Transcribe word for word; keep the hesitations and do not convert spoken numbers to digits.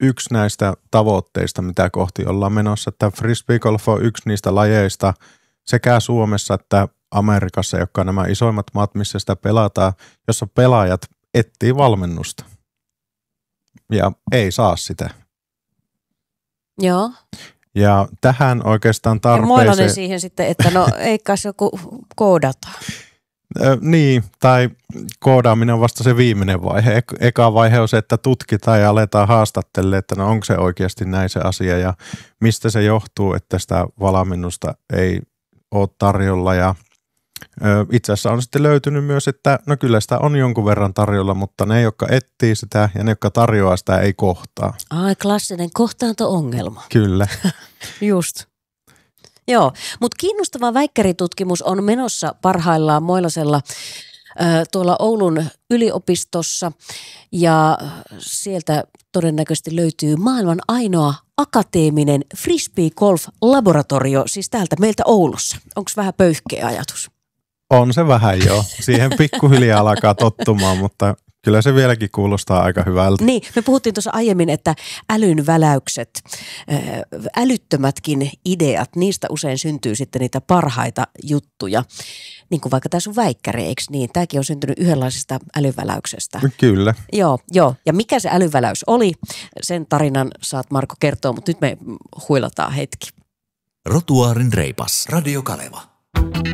yksi näistä tavoitteista, mitä kohti ollaan menossa, että frisbeegolf on yksi niistä lajeista sekä Suomessa että Amerikassa, jotka on nämä isoimmat maat, missä sitä pelataan, jossa pelaajat etsii valmennusta ja ei saa sitä. Joo. Ja tähän oikeastaan tarpeeseen... Ja Moilanen siihen sitten, että no eikä se joku koodata. Ö, niin, tai koodaaminen on vasta se viimeinen vaihe. Ek- eka vaihe on se, että tutkitaan ja aletaan haastattelemaan, että no onko se oikeasti näin se asia ja mistä se johtuu, että sitä valmennusta ei ole tarjolla. Ja ö, itse asiassa on sitten löytynyt myös, että no kyllä sitä on jonkun verran tarjolla, mutta ne, jotka etsii sitä ja ne, jotka tarjoaa sitä, ei kohtaa. Ai, klassinen kohtaanto-ongelma. Kyllä. Just. Joo, mutta kiinnostava väikkäritutkimus on menossa parhaillaan Moilasella äh, tuolla Oulun yliopistossa ja sieltä todennäköisesti löytyy maailman ainoa akateeminen frisbee-golf-laboratorio, siis täältä meiltä Oulussa. Onko vähän pöyhkeä ajatus? On se vähän jo. Siihen pikkuhiljaa alkaa tottumaan, mutta kyllä se vieläkin kuulostaa aika hyvältä. Niin, me puhuttiin tuossa aiemmin, että älyn väläykset, älyttömätkin ideat, niistä usein syntyy sitten niitä parhaita juttuja. Niin kuin vaikka tämä sun väikkäri, eikö niin? Tämäkin on syntynyt yhdenlaisesta älyväläyksestä. Kyllä. Joo, joo. Ja mikä se älyväläys oli, sen tarinan saat Marko kertoa, mutta nyt me huilataan hetki. Rotuaarin reipas. Radio Kaleva.